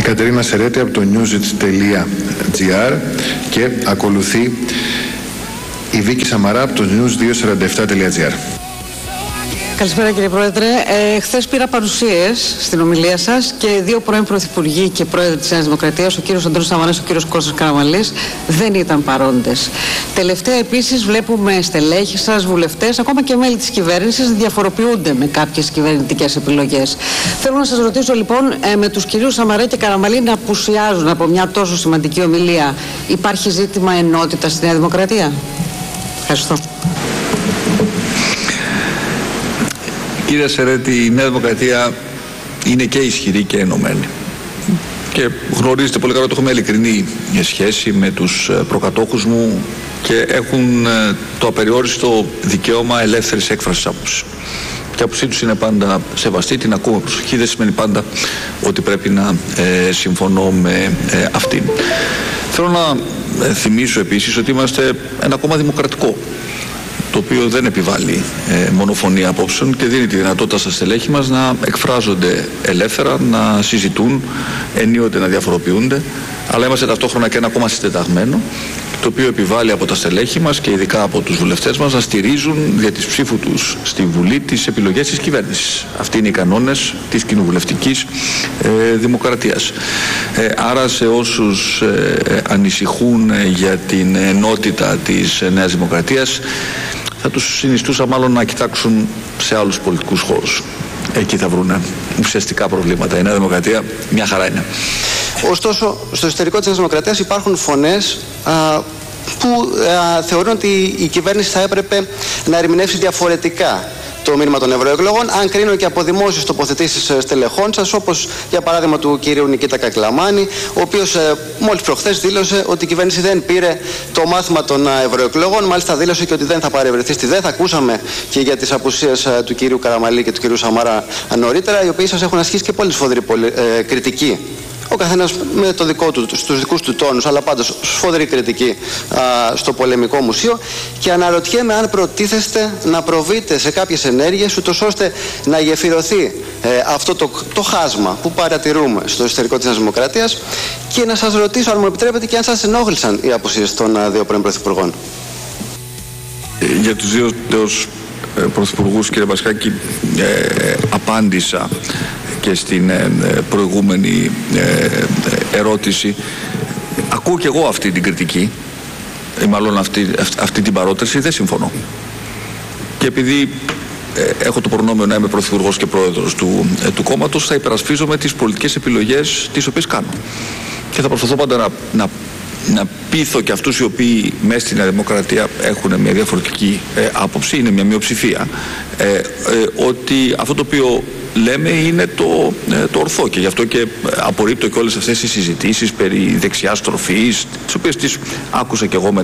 Κατερίνα Σερέτη από το newsit.gr και ακολουθεί η Βίκη Σαμαρά από το news247.gr. Καλησπέρα κύριε Πρόεδρε. Χθες πήρα παρουσίες στην ομιλία σας και δύο πρώην πρωθυπουργοί και πρόεδροι της Νέας Δημοκρατίας, ο κύριος Αντώνης Σαμαράς και ο κύριος Κώστας Καραμανλής, δεν ήταν παρόντες. Τελευταία επίσης βλέπουμε στελέχη σας, βουλευτές, ακόμα και μέλη της κυβέρνησης διαφοροποιούνται με κάποιες κυβερνητικές επιλογές. Θέλω να σας ρωτήσω λοιπόν, με τους κυρίους Σαμαρά και Καραμανλή να απουσιάζουν από μια τόσο σημαντική ομιλία, υπάρχει ζήτημα ενότητας στη Νέα Δημοκρατία? Ευχαριστώ. Κύριε Σερέτη, η Νέα Δημοκρατία είναι και ισχυρή και ενωμένη. Και γνωρίζετε πολύ καλά ότι έχουμε ειλικρινή σχέση με τους προκατόχους μου και έχουν το απεριόριστο δικαίωμα ελεύθερης έκφρασης άποψης. Και η άποψή τους είναι πάντα σεβαστή, την ακούμε προσοχή, δεν σημαίνει πάντα ότι πρέπει να συμφωνώ με αυτήν. Θέλω να θυμίσω επίσης ότι είμαστε ένα κόμμα δημοκρατικό, το οποίο δεν επιβάλλει μονοφωνία απόψεων και δίνει τη δυνατότητα στα στελέχη μας να εκφράζονται ελεύθερα, να συζητούν, ενίοτε να διαφοροποιούνται, αλλά είμαστε ταυτόχρονα και ένα κόμμα συντεταγμένο, το οποίο επιβάλλει από τα στελέχη μας και ειδικά από τους βουλευτές μας να στηρίζουν για τις ψήφου τους στη Βουλή τις επιλογές της κυβέρνησης. Αυτοί είναι οι κανόνες της κοινοβουλευτικής δημοκρατίας. Άρα σε όσους ανησυχούν για την ενότητα της Νέας Δημοκρατίας, θα τους συνιστούσα μάλλον να κοιτάξουν σε άλλους πολιτικούς χώρους. Εκεί θα βρουν ουσιαστικά προβλήματα. Η Νέα Δημοκρατία μια χαρά είναι. Ωστόσο, στο εσωτερικό της Νέας Δημοκρατίας υπάρχουν φωνές που θεωρούν ότι η κυβέρνηση θα έπρεπε να ερμηνεύσει διαφορετικά το μήνυμα των ευρωεκλογών, αν κρίνω και από δημόσιες τοποθετήσεις στελεχών σας, όπως για παράδειγμα του κυρίου Νικήτα Κακλαμάνη, ο οποίος μόλις προχθές δήλωσε ότι η κυβέρνηση δεν πήρε το μάθημα των ευρωεκλογών, μάλιστα δήλωσε και ότι δεν θα παρευρεθεί στη ΔΕΘ. Ακούσαμε και για τις απουσίες του κυρίου Καραμανλή και του κυρίου Σαμαρά νωρίτερα, οι οποίοι σας έχουν ασχίσει και πολύ σφοδρή κριτική. Ο καθένας με το δικό του, στους δικούς του τόνους, αλλά πάντως σφοδρή κριτική στο Πολεμικό Μουσείο, και αναρωτιέμαι αν προτίθεστε να προβείτε σε κάποιες ενέργειες ούτως ώστε να γεφυρωθεί αυτό το χάσμα που παρατηρούμε στο εσωτερικό της Νέας Δημοκρατίας, και να σας ρωτήσω, αν μου επιτρέπετε, και αν σας ενόχλησαν οι απουσίες των δύο πρώην πρωθυπουργών. Για τους δύο πρωθυπουργούς, κύριε Πασχάκη, απάντησα και στην προηγούμενη ερώτηση. Ακούω και εγώ αυτή την κριτική, μάλλον αυτή την παρότριση, δεν συμφωνώ. Και επειδή έχω το προνόμιο να είμαι πρωθυπουργός και πρόεδρος του κόμματος, θα υπερασπίζομαι τις πολιτικές επιλογές τις οποίες κάνω. Και θα προσπαθώ πάντα να πείθω και αυτούς οι οποίοι μέσα στην Νέα Δημοκρατία έχουν μια διαφορετική άποψη, είναι μια μειοψηφία, ότι αυτό το οποίο λέμε είναι το ορθό, και γι' αυτό και απορρίπτω και όλες αυτές τις συζητήσεις περί δεξιάς τροφής, τις οποίες τις άκουσα και εγώ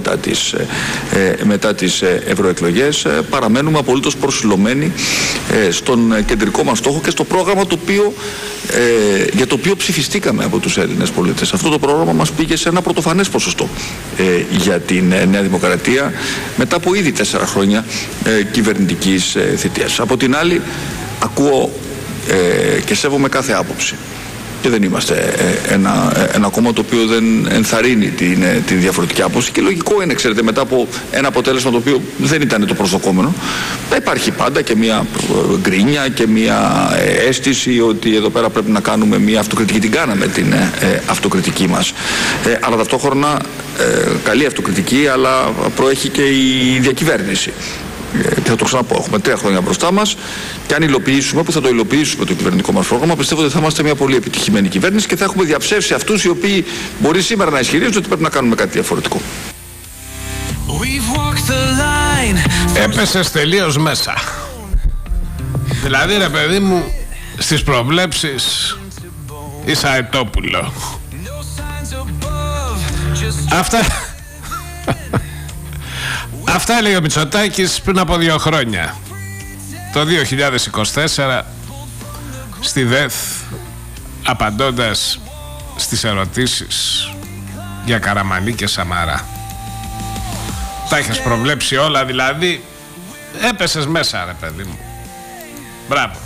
μετά τις ευρωεκλογές. Παραμένουμε απολύτως προσιλωμένοι στον κεντρικό μας στόχο και στο πρόγραμμα για το οποίο ψηφιστήκαμε από τους Έλληνες πολίτες. Αυτό το πρόγραμμα μας πήγε σε ένα πρωτοφανές ποσοστό για την Νέα Δημοκρατία μετά από ήδη 4 χρόνια κυβερνητικής θητείας. Από την άλλη, ακούω και σέβομαι κάθε άποψη. Και δεν είμαστε ένα κόμμα το οποίο δεν ενθαρρύνει την διαφορετική άποψη, και λογικό είναι, ξέρετε, μετά από ένα αποτέλεσμα το οποίο δεν ήταν το προσδοκόμενο, θα υπάρχει πάντα και μια γκρίνια και μια αίσθηση ότι εδώ πέρα πρέπει να κάνουμε μια αυτοκριτική. Την κάναμε την αυτοκριτική μας, αλλά ταυτόχρονα καλή αυτοκριτική, αλλά προέχει και η διακυβέρνηση. Και θα το ξαναπώ, έχουμε 3 χρόνια μπροστά μας, και αν υλοποιήσουμε, που θα το υλοποιήσουμε το κυβερνητικό μας πρόγραμμα, πιστεύω ότι θα είμαστε μια πολύ επιτυχημένη κυβέρνηση και θα έχουμε διαψεύσει αυτούς οι οποίοι μπορεί σήμερα να ισχυρίζονται ότι πρέπει να κάνουμε κάτι διαφορετικό. Έπεσες τελείως μέσα. Δηλαδή, ρε παιδί μου, στις προβλέψεις είσαι αετόπουλο. Αυτά έλεγε ο Μητσοτάκης πριν από 2 χρόνια. Το 2024 στη ΔΕΘ, απαντώντας στις ερωτήσεις για Καραμανλή και Σαμαρά. Τα έχεις προβλέψει όλα, δηλαδή έπεσες μέσα, ρε παιδί μου. Μπράβο.